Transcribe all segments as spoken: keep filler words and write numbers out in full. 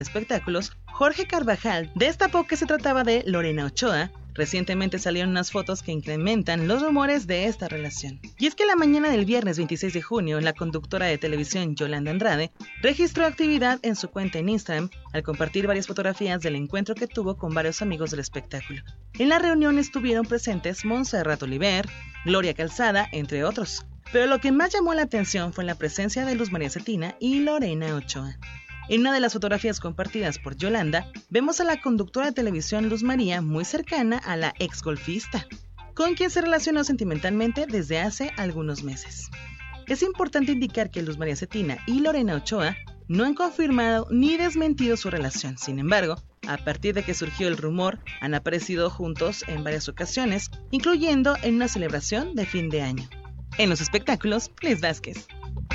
espectáculos, Jorge Carvajal, destapó que se trataba de Lorena Ochoa. Recientemente salieron unas fotos que incrementan los rumores de esta relación. Y es que la mañana del viernes veintiséis de junio, la conductora de televisión Yolanda Andrade registró actividad en su cuenta en Instagram al compartir varias fotografías del encuentro que tuvo con varios amigos del espectáculo. En la reunión estuvieron presentes Montserrat Oliver, Gloria Calzada, entre otros. Pero lo que más llamó la atención fue la presencia de Luz María Cetina y Lorena Ochoa. En una de las fotografías compartidas por Yolanda, vemos a la conductora de televisión Luz María muy cercana a la ex golfista, con quien se relacionó sentimentalmente desde hace algunos meses. Es importante indicar que Luz María Cetina y Lorena Ochoa no han confirmado ni desmentido su relación. Sin embargo, a partir de que surgió el rumor, han aparecido juntos en varias ocasiones, incluyendo en una celebración de fin de año. En los espectáculos, Liz Vázquez.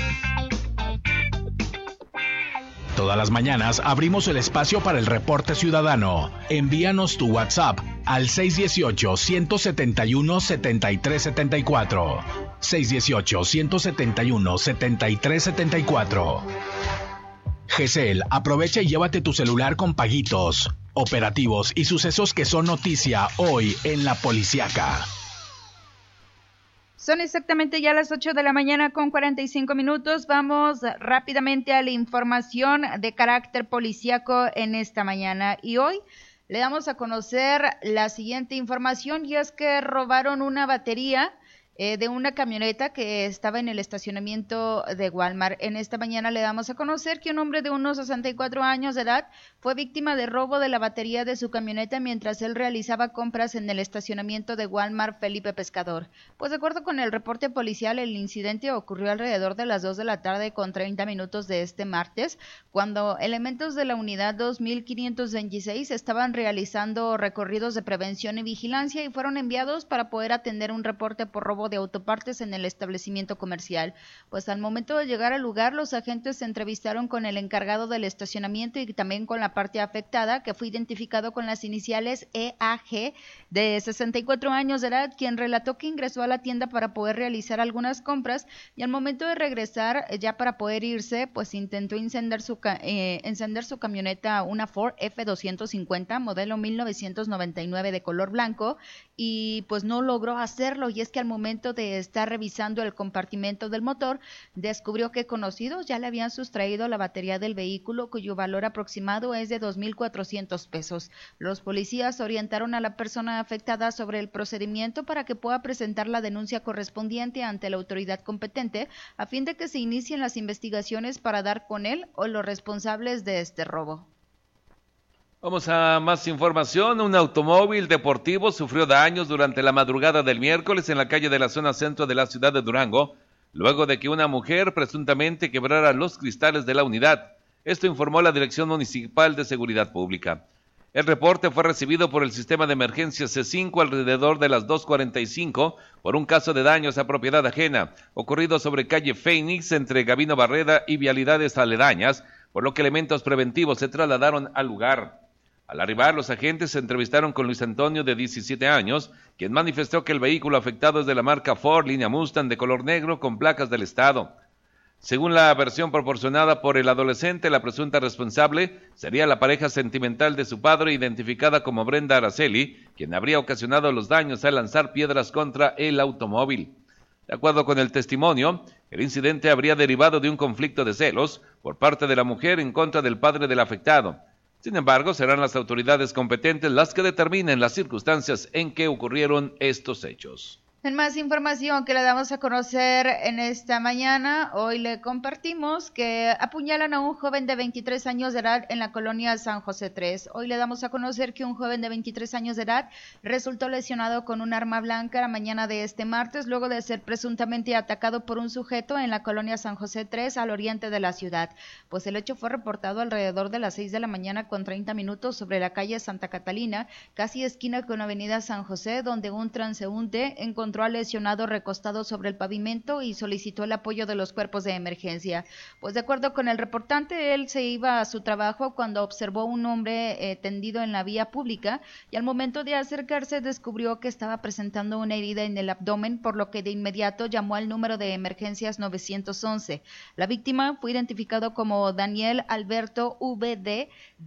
Todas las mañanas abrimos el espacio para el reporte ciudadano. Envíanos tu WhatsApp al seis uno ocho, uno siete uno, siete tres siete cuatro. seis uno ocho, uno siete uno, siete tres siete cuatro. G C L, aprovecha y llévate tu celular con paguitos, operativos y sucesos que son noticia hoy en La Policiaca. Son exactamente ya las ocho de la mañana con cuarenta y cinco minutos. Vamos rápidamente a la información de carácter policíaco en esta mañana. Y hoy le damos a conocer la siguiente información, y es que robaron una batería Eh, de una camioneta que estaba en el estacionamiento de Walmart. En esta mañana le damos a conocer que un hombre de unos sesenta y cuatro años de edad fue víctima de robo de la batería de su camioneta mientras él realizaba compras en el estacionamiento de Walmart Felipe Pescador. Pues de acuerdo con el reporte policial, el incidente ocurrió alrededor de las dos de la tarde con treinta minutos de este martes, cuando elementos de la unidad dos mil quinientos veintiséis estaban realizando recorridos de prevención y vigilancia y fueron enviados para poder atender un reporte por robo de autopartes en el establecimiento comercial. Pues al momento de llegar al lugar, los agentes se entrevistaron con el encargado del estacionamiento y también con la parte afectada, que fue identificado con las iniciales E A G, de sesenta y cuatro años de edad, quien relató que ingresó a la tienda para poder realizar algunas compras y al momento de regresar, ya para poder irse, pues intentó encender su, eh, encender su camioneta, una Ford F doscientos cincuenta, modelo mil novecientos noventa y nueve, de color blanco, y pues no logró hacerlo, y es que al momento de estar revisando el compartimento del motor, descubrió que conocidos ya le habían sustraído la batería del vehículo, cuyo valor aproximado es de dos mil cuatrocientos pesos. Los policías orientaron a la persona afectada sobre el procedimiento para que pueda presentar la denuncia correspondiente ante la autoridad competente, a fin de que se inicien las investigaciones para dar con él o los responsables de este robo. Vamos a más información. Un automóvil deportivo sufrió daños durante la madrugada del miércoles en la calle de la zona centro de la ciudad de Durango, luego de que una mujer presuntamente quebrara los cristales de la unidad. Esto informó la Dirección Municipal de Seguridad Pública. El reporte fue recibido por el sistema de emergencia C cinco alrededor de las dos cuarenta y cinco por un caso de daños a propiedad ajena, ocurrido sobre calle Phoenix entre Gabino Barreda y vialidades aledañas, por lo que elementos preventivos se trasladaron al lugar. Al arribar, los agentes se entrevistaron con Luis Antonio, de diecisiete años, quien manifestó que el vehículo afectado es de la marca Ford, línea Mustang, de color negro, con placas del estado. Según la versión proporcionada por el adolescente, la presunta responsable sería la pareja sentimental de su padre, identificada como Brenda Araceli, quien habría ocasionado los daños al lanzar piedras contra el automóvil. De acuerdo con el testimonio, el incidente habría derivado de un conflicto de celos por parte de la mujer en contra del padre del afectado. Sin embargo, serán las autoridades competentes las que determinen las circunstancias en que ocurrieron estos hechos. En más información que le damos a conocer en esta mañana, hoy le compartimos que apuñalan a un joven de veintitrés años de edad en la colonia San José tres. Hoy le damos a conocer que un joven de veintitrés años de edad resultó lesionado con un arma blanca la mañana de este martes, luego de ser presuntamente atacado por un sujeto en la colonia San José tres, al oriente de la ciudad. Pues el hecho fue reportado alrededor de las seis de la mañana con treinta minutos sobre la calle Santa Catalina, casi esquina con avenida San José, donde un transeúnte encontró encontró al lesionado recostado sobre el pavimento y solicitó el apoyo de los cuerpos de emergencia. Pues de acuerdo con el reportante, él se iba a su trabajo cuando observó un hombre eh, tendido en la vía pública y al momento de acercarse descubrió que estaba presentando una herida en el abdomen, por lo que de inmediato llamó al número de emergencias nueve once. La víctima fue identificado como Daniel Alberto V D